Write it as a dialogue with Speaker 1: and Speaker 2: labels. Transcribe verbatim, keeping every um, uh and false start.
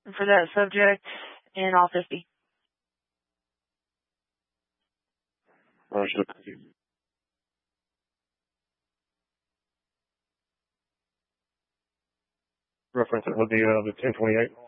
Speaker 1: for that subject in all fifty.
Speaker 2: Roger. Thank you. Reference it with the, uh, the ten twenty-eight.